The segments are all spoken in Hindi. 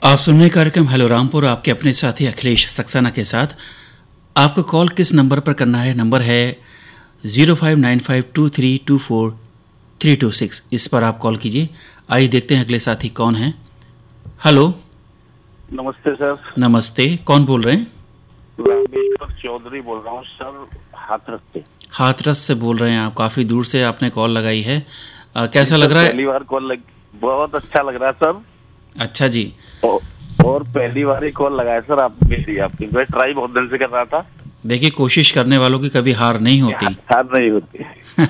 आप सुन रहे कार्यक्रम हेलो रामपुर, आपके अपने साथी अखिलेश सक्सेना के साथ। आपको कॉल किस नंबर पर करना है? नंबर है 05952324 इस पर आप कॉल कीजिए। आइए देखते हैं अगले साथी कौन है। हेलो, नमस्ते सर। नमस्ते, कौन बोल रहे हैं? रामेश्वर चौधरी बोल रहा हूँ सर, हाथरस से। हाथरस से बोल रहे हैं आप? काफ़ी दूर से आपने कॉल लगाई है। कैसा लग रहा है? पहली बार कॉल बहुत अच्छा लग रहा है सर। अच्छा जी। और पहली बार ही कॉल लगाया सर आपकी मैं ट्राई बहुत दिन से कर रहा था। देखिए, कोशिश करने वालों की कभी हार नहीं होती। हार नहीं होती।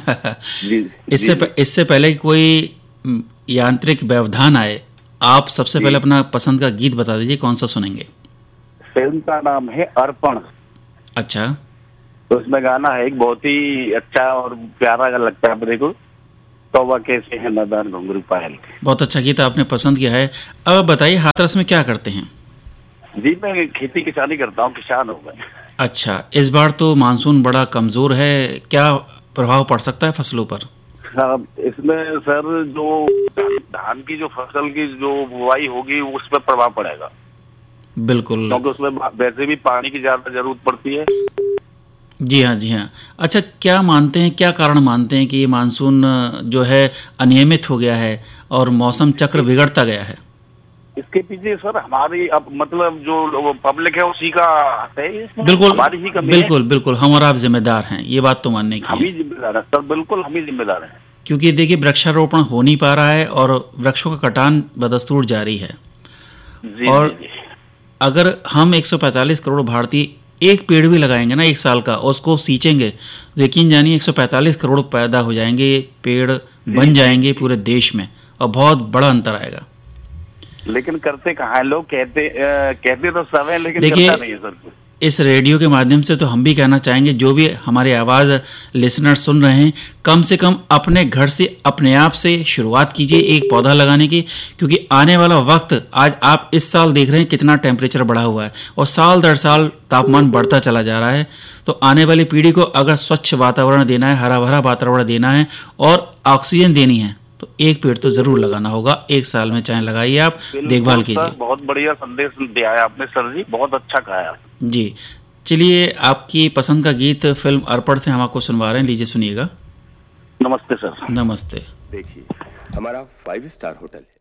इससे पहले कोई यांत्रिक व्यवधान आए, आप सबसे पहले अपना पसंद का गीत बता दीजिए, कौन सा सुनेंगे? फिल्म का नाम है अर्पण। अच्छा। तो उसमें गाना है एक बहुत ही अच्छा और प्यारा लगता है अपने को, तौबा कैसे है नादान घुंघरू पायल। बहुत अच्छा गीत आपने पसंद किया है। अब बताइए, हाथरस में क्या करते हैं? जी मैं खेती किसानी करता हूँ, किसान हूँ मैं। अच्छा, इस बार तो मानसून बड़ा कमजोर है, क्या प्रभाव पड़ सकता है फसलों पर? हाँ, इसमें सर जो धान की जो फसल की जो बुआई होगी उस पर प्रभाव पड़ेगा। बिल्कुल, क्योंकि उसमें वैसे भी पानी की ज्यादा जरूरत पड़ती है। जी हाँ, जी हाँ। अच्छा, क्या मानते हैं, क्या कारण मानते हैं कि ये मानसून जो है अनियमित हो गया है और मौसम चक्र बिगड़ता गया है? इसके पीछे सर हमारी अब मतलब जो पब्लिक है उसी का हाथ है इसमें। बिल्कुल, हमारी ही कमी बिल्कुल, बिल्कुल, हम और आप जिम्मेदार हैं, ये बात तो मानने की हम है। ही जिम्मेदार है सर, बिल्कुल हम ही जिम्मेदार हैं। क्योंकि देखिए, वृक्षारोपण हो नहीं पा रहा है और वृक्षों का कटान बदस्तूर जारी है। जी, और जी, जी। अगर हम 145 करोड़ भारतीय एक पेड़ भी लगाएंगे ना 1 साल का, और उसको सींचेंगे, तो यकीन जानिए 145 करोड़ पैदा हो जाएंगे, पेड़ बन जाएंगे पूरे देश में, और बहुत बड़ा अंतर आएगा। लेकिन करते कहाँ है लोग? कहते तो सब है, लेकिन देखिए, करता नहीं है सर। इस रेडियो के माध्यम से तो हम भी कहना चाहेंगे, जो भी हमारी आवाज़ लिसनर सुन रहे हैं, कम से कम अपने घर से, अपने आप से शुरुआत कीजिए एक पौधा लगाने की। क्योंकि आने वाला वक्त, आज आप इस साल देख रहे हैं कितना टेम्परेचर बढ़ा हुआ है और साल दर साल तापमान बढ़ता चला जा रहा है। तो आने वाली पीढ़ी को अगर स्वच्छ वातावरण देना है, हरा भरा वातावरण देना है और ऑक्सीजन देनी है, तो एक पेड़ तो जरूर लगाना होगा। 1 साल में चाहे लगाइए, आप देखभाल कीजिए। बहुत बढ़िया संदेश दिया है आपने सर जी, बहुत अच्छा कहा है जी। चलिए, आपकी पसंद का गीत फिल्म अर्पण से हम आपको सुनवा रहे हैं, लीजिए सुनिएगा। नमस्ते सर। नमस्ते। देखिए, हमारा 5 स्टार होटल है।